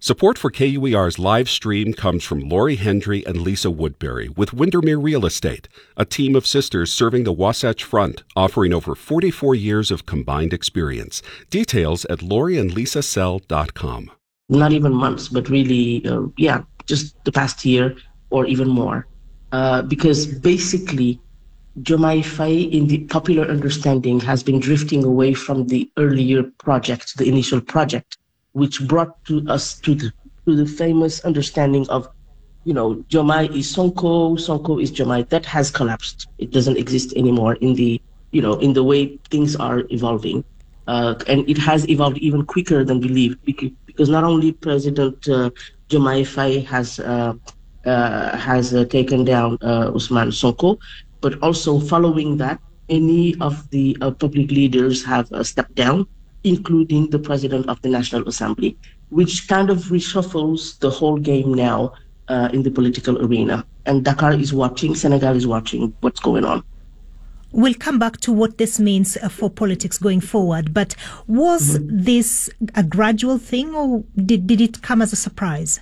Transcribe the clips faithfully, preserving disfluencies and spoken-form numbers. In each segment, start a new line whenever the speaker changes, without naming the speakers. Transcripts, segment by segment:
Support for K U E R's live stream comes from Lori Hendry and Lisa Woodbury with Windermere Real Estate, a team of sisters serving the Wasatch Front, offering over forty-four years of combined experience. Details at lori and lisa sell dot com.
Not even months, but really, uh, yeah, just the past year or even more. Uh, because basically, Diomaye Faye, in the popular understanding, has been drifting away from the earlier project, the initial project, which brought to us to the, to the famous understanding of, you know, Diomaye is Sonko, Sonko is Diomaye. That has collapsed. It doesn't exist anymore in the, you know, in the way things are evolving. Uh, and it has evolved even quicker than believed, because, because not only President uh, Diomaye Faye has, uh, uh, has uh, taken down uh, Ousmane Sonko, but also following that, any of the uh, public leaders have uh, stepped down, including the president of the National Assembly, which kind of reshuffles the whole game now uh, in the political arena. And Dakar is watching, Senegal is watching what's going on.
We'll come back to what this means for politics going forward, but was mm-hmm. this a gradual thing, or did, did it come as a surprise?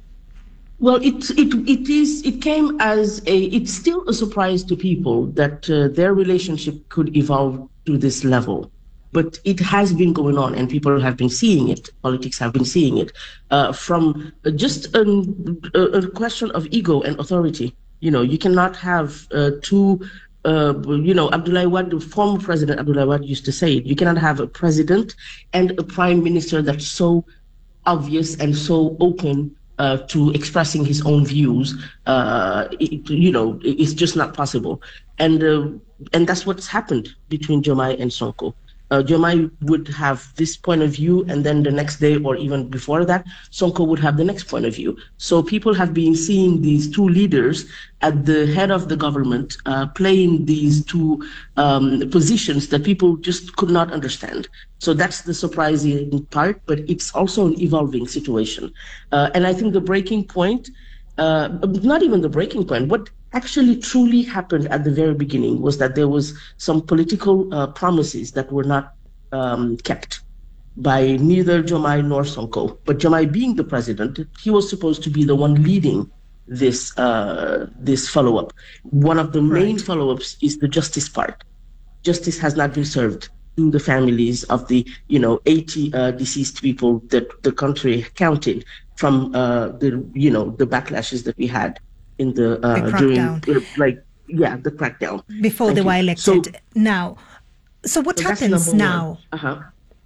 Well, it it it is. It came as a. It's still a surprise to people that uh, their relationship could evolve to this level, but it has been going on, and people have been seeing it. Politics have been seeing it uh, from just an, a, a question of ego and authority. You know, you cannot have uh, two. Uh, you know, Abdoulaye Wade, the former president Abdoulaye Wade, used to say it. You cannot have a president and a prime minister that's so obvious and so open Uh, to expressing his own views. Uh, it, you know, it's just not possible. And uh, and that's what's happened between Diomaye and Sonko. Uh, Diomaye would have this point of view, and then the next day or even before that, Sonko would have the next point of view. So people have been seeing these two leaders at the head of the government uh, playing these two um, positions that people just could not understand. So that's the surprising part, but it's also an evolving situation. Uh, and I think the breaking point, uh, not even the breaking point, what actually truly happened at the very beginning was that there was some political uh, promises that were not um, kept by neither Diomaye nor Sonko. But Diomaye being the president, he was supposed to be the one leading this uh, this follow-up. One of the main right. follow-ups is the justice part. Justice has not been served to the families of the, you know, eighty uh, deceased people that the country counted from uh, the, you know, the backlashes that we had in the, uh,
the
during,
crackdown.
like, yeah, the crackdown.
Before
Thank
they
you.
were elected.
So,
now, so what
so
happens now?
Uh-huh.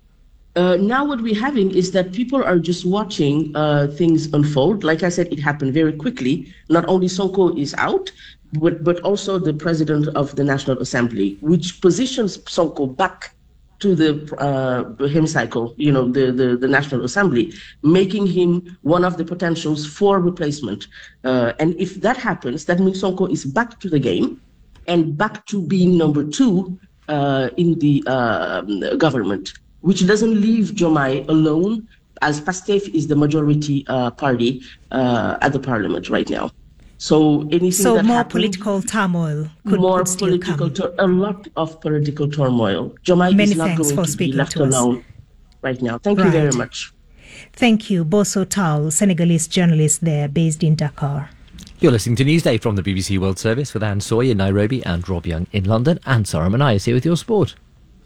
Uh, now what we're having is that people are just watching uh, things unfold. Like I said, it happened very quickly. Not only Sonko is out, but, but also the president of the National Assembly, which positions Sonko back to the uh, hemicycle, you know, the, the, the National Assembly, making him one of the potentials for replacement. Uh, and if that happens, that means Sonko is back to the game and back to being number two uh, in the uh, government, which doesn't leave Diomaye alone, as PASTEF is the majority uh, party uh, at the parliament right now. So anything
so
that
more
happens,
political turmoil could,
more
could still
political,
come.
Tur- a lot of political turmoil. Diomaye
Many
is not
thanks
going
for
to be left
to
alone
us.
right now. Thank
right.
you very much.
Thank you, Bosso Tall, Senegalese journalist there, based in Dakar.
You're listening to Newsday from the B B C World Service with Anne Soy in Nairobi and Rob Young in London, and Sarah Manias here with your sport.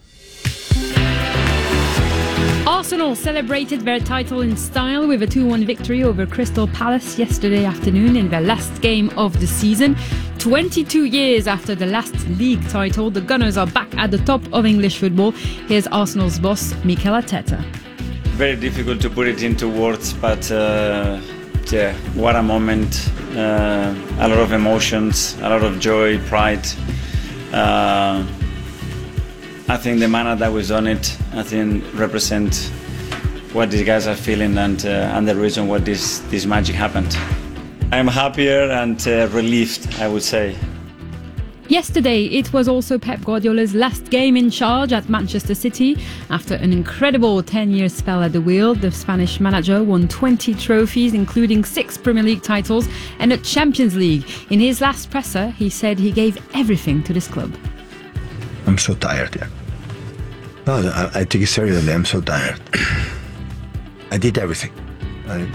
Arsenal celebrated their title in style with a two one victory over Crystal Palace yesterday afternoon in their last game of the season. twenty-two years after the last league title, the Gunners are back at the top of English football. Here's Arsenal's boss, Mikel Arteta.
Very difficult to put it into words, but uh, yeah, what a moment. Uh, a lot of emotions, a lot of joy, pride. Uh, I think the manner that we've done it, I think, represent what these guys are feeling and uh, and the reason why this this magic happened. I'm happier and uh, relieved, I would say.
Yesterday, it was also Pep Guardiola's last game in charge at Manchester City. After an incredible ten-year spell at the wheel, the Spanish manager won twenty trophies, including six Premier League titles and a Champions League. In his last presser, he said he gave everything to this club.
I'm so tired, yeah. No, I, I take it seriously. I'm so tired. I did everything. I,